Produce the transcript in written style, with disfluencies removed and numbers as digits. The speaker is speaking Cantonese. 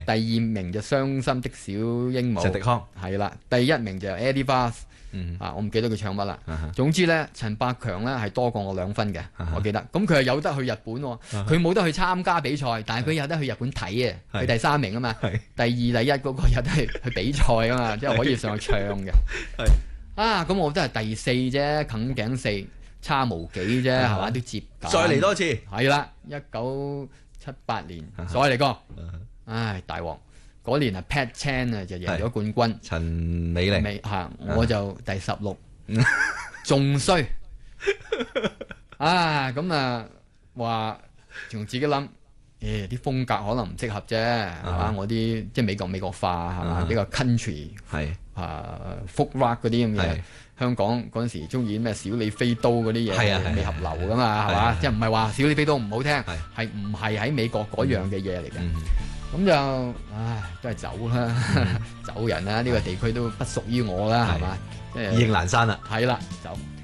第二名就傷心的小鸚鵡， 石迪康係啦，第一名就 Eddie Bass。我唔記得佢唱乜啦。總之咧，陳百強咧係多過我2分嘅，我記得。咁佢係有得去日本喎，佢冇得去參加比賽，但係佢有得去日本睇嘅，佢第3名啊嘛。第2、第1嗰個有得去比賽啊嘛，即係可以上去唱嘅。咁我都係第4啫，啃頸4，差無幾啫，係嘛都接近。 再嚟多次， 係啦，1978年再嚟過。唉，大鑊！嗰年啊 Pat Chan 啊就贏咗冠軍， 陳美玲我就第16，仲衰咁話仲自己諗，啲風格可能唔適合啫，係嘛？我啲即係美國化係嘛？比較 country folk rock 嗰啲咁嘢。香港嗰陣時中意咩小李飛刀嗰啲嘢，未合流噶嘛係嘛？即係唔係話小李飛刀唔好聽，係唔係喺美國嗰樣嘅嘢嚟嘅？咁就都係走啦，走人啦！呢個地區都不屬於我啦，係嘛？ 意興闌珊啦， 係啦，走。